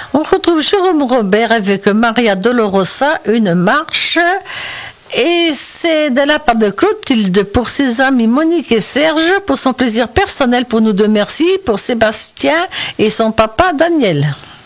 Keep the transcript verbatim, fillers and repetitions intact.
On retrouve Jérôme Robert avec Maria Dolorosa, une marche. Et c'est de la part de Clotilde pour ses amis Monique et Serge, pour son plaisir personnel, pour nous deux merci, pour Sébastien et son papa Daniel.